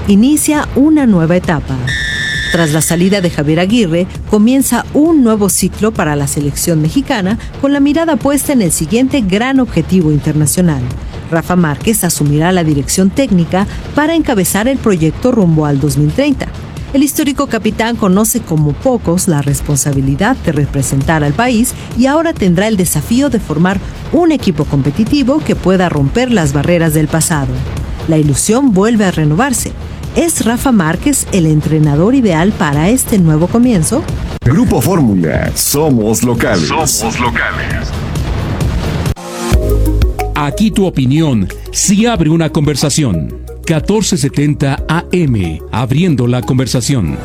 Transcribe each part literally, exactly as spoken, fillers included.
inicia una nueva etapa. Tras la salida de Javier Aguirre, comienza un nuevo ciclo para la selección mexicana con la mirada puesta en el siguiente gran objetivo internacional. Rafa Márquez asumirá la dirección técnica para encabezar el proyecto rumbo al dos mil treinta. El histórico capitán conoce como pocos la responsabilidad de representar al país y ahora tendrá el desafío de formar un equipo competitivo que pueda romper las barreras del pasado. La ilusión vuelve a renovarse. ¿Es Rafa Márquez el entrenador ideal para este nuevo comienzo? Grupo Fórmula, somos locales. Somos locales. Aquí tu opinión sí abre una conversación. catorce setenta A M, abriendo la conversación.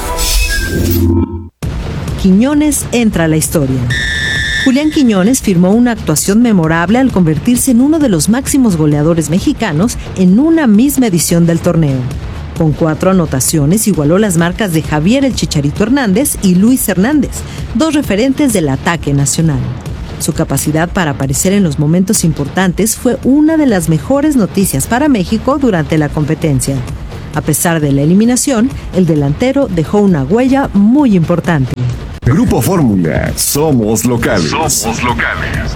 Quiñones entra a la historia. Julián Quiñones firmó una actuación memorable al convertirse en uno de los máximos goleadores mexicanos en una misma edición del torneo. Con cuatro anotaciones igualó las marcas de Javier el Chicharito Hernández y Luis Hernández, dos referentes del ataque nacional. Su capacidad para aparecer en los momentos importantes fue una de las mejores noticias para México durante la competencia. A pesar de la eliminación, el delantero dejó una huella muy importante. Grupo Fórmula, somos locales. Somos locales.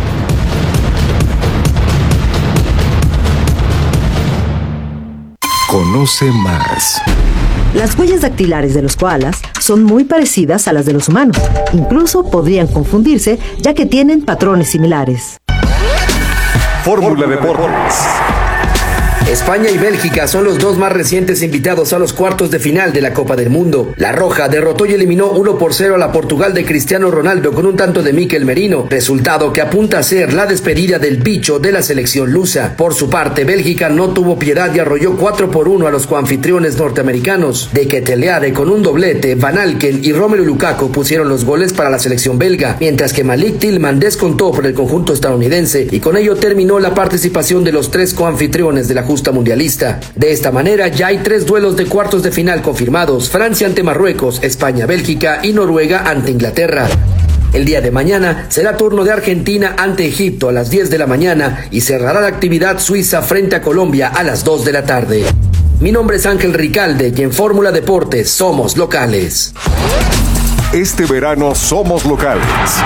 Conoce más. Las huellas dactilares de los koalas son muy parecidas a las de los humanos. Incluso podrían confundirse, ya que tienen patrones similares. Fórmula Deportes. España y Bélgica son los dos más recientes invitados a los cuartos de final de la Copa del Mundo. La Roja derrotó y eliminó uno por cero a la Portugal de Cristiano Ronaldo con un tanto de Mikel Merino, resultado que apunta a ser la despedida del bicho de la selección lusa. Por su parte, Bélgica no tuvo piedad y arrolló cuatro por uno a los coanfitriones norteamericanos. De Ketelaere con un doblete, Van Alken y Romelu Lukaku pusieron los goles para la selección belga, mientras que Malik Tillman descontó por el conjunto estadounidense y con ello terminó la participación de los tres coanfitriones de la justa mundialista. De esta manera ya hay tres duelos de cuartos de final confirmados: Francia ante Marruecos, España, Bélgica y Noruega ante Inglaterra. El día de mañana será turno de Argentina ante Egipto a las diez de la mañana y cerrará la actividad Suiza frente a Colombia a las dos de la tarde. Mi nombre es Ángel Ricalde y en Fórmula Deportes somos locales. Este verano somos locales.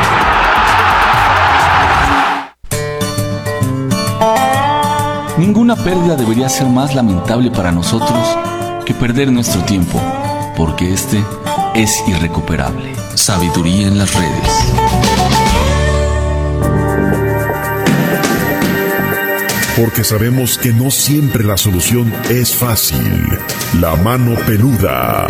Ninguna pérdida debería ser más lamentable para nosotros que perder nuestro tiempo, porque este es irrecuperable. Sabiduría en las redes. Porque sabemos que no siempre la solución es fácil. La mano peluda.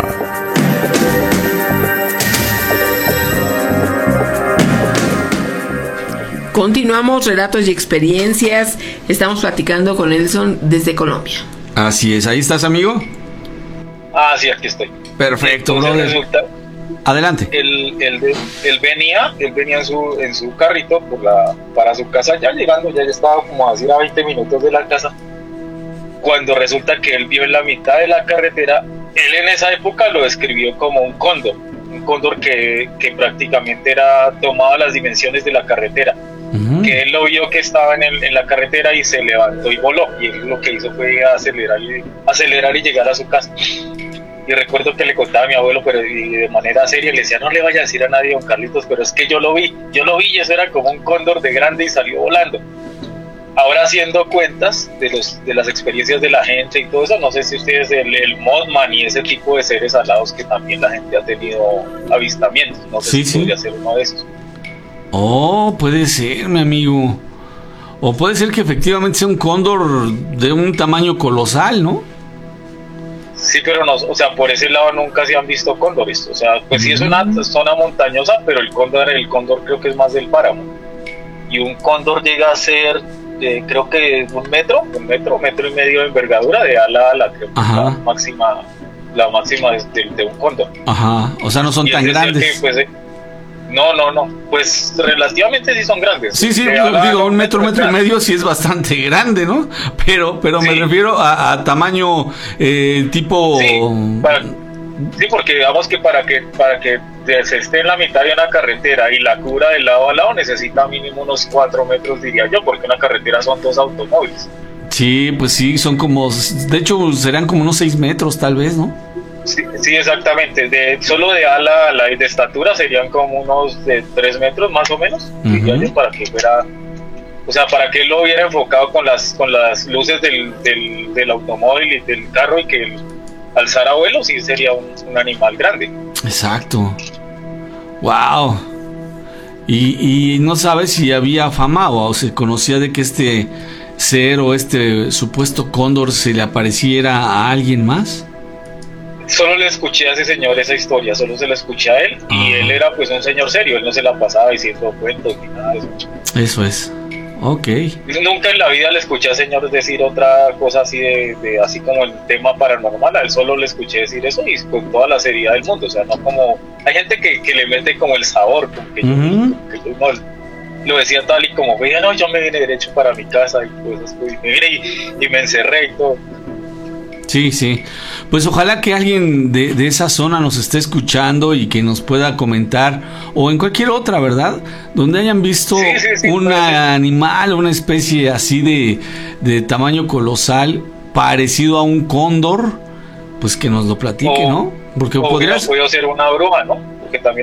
Continuamos, relatos y experiencias. Estamos platicando con Nelson desde Colombia. Así es, ¿ahí estás, amigo? Ah, sí, aquí estoy. Perfecto, Entonces, brother. resulta, Adelante. Él, él, él venía, él venía en su, en su carrito por la, para su casa, ya llegando, ya estaba como así a veinte minutos de la casa, cuando resulta que él vio en la mitad de la carretera, él en esa época lo describió como un cóndor, un cóndor que, que prácticamente era, tomaba las dimensiones de la carretera. Uh-huh. Que él lo vio que estaba en, el, en la carretera y se levantó y voló, y él lo que hizo fue acelerar y, acelerar y llegar a su casa. Y recuerdo que le contaba a mi abuelo, pero y de manera seria, le decía: no le vaya a decir a nadie, don Carlitos, pero es que yo lo vi, yo lo vi y eso era como un cóndor de grande y salió volando. Ahora, haciendo cuentas de los de las experiencias de la gente y todo eso, no sé si ustedes, el, el Mothman y ese tipo de seres alados que también la gente ha tenido avistamientos, no sé sí, si sí. podría ser uno de esos. Oh, puede ser, mi amigo. O puede ser que efectivamente sea un cóndor de un tamaño colosal, ¿no? Sí, pero no, o sea, por ese lado nunca se han visto cóndores. O sea, pues sí es una zona montañosa, pero el cóndor, el cóndor creo que es más del páramo. Y un cóndor llega a ser, eh, creo que un metro, un metro, metro y medio de envergadura de ala a ala, creo que es la máxima, la máxima de, de, de un cóndor. Ajá, o sea, no son y tan grandes. Que, pues, eh, no, no, no, pues relativamente sí son grandes. Sí, sí, digo, digo, un metro, metro y medio sí es bastante grande, ¿no? Pero, pero sí. Me refiero a, a tamaño eh, tipo. Sí, para, sí, porque digamos que para que para que se esté en la mitad de una carretera y la cubra de lado a lado necesita mínimo unos cuatro metros, diría yo, porque una carretera son dos automóviles. Sí, pues sí, son como, de hecho serán como unos seis metros tal vez, ¿no? Sí, sí, exactamente. De, solo de ala, la, de estatura serían como unos de tres metros más o menos. Uh-huh. Para que fuera, o sea, para que él lo hubiera enfocado con las con las luces del, del, del automóvil y del carro y que él alzara vuelo, sí sería un, un animal grande. Exacto. Wow. Y, y no sabes si había fama o se conocía de que este ser o este supuesto cóndor se le apareciera a alguien más. Solo le escuché a ese señor esa historia, solo se la escuché a él, y él era pues un señor serio, él no se la pasaba diciendo cuentos ni nada de eso. Eso es, ok. Nunca en la vida le escuché al señor decir otra cosa así de, de así como el tema paranormal, a él solo le escuché decir eso y con toda la seriedad del mundo, o sea, no como, hay gente que, que le mete como el sabor, como que, uh-huh. yo, que yo no, lo decía tal y como, veía, no, yo me vine derecho para mi casa y pues y me vine y, y me encerré y todo. Sí, sí. Pues ojalá que alguien de, de esa zona nos esté escuchando y que nos pueda comentar, o en cualquier otra, ¿verdad? Donde hayan visto sí, sí, sí, un animal, una especie así de, de tamaño colosal, parecido a un cóndor, pues que nos lo platique, o, ¿no? Porque o podrías... puede ser una bruma, ¿no? Porque también